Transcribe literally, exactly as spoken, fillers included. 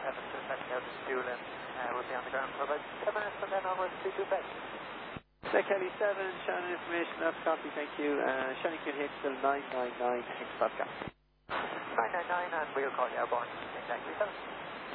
seven to setting out the fuel and uh, we'll be on the ground for about ten minutes and then onwards to two beds. Kelly seven, Shannon information, that's copy, thank you. Uh, Shannon can hit till nine nine nine, Hicks Pascal. nine nine nine and we'll call you airborne, exactly seven.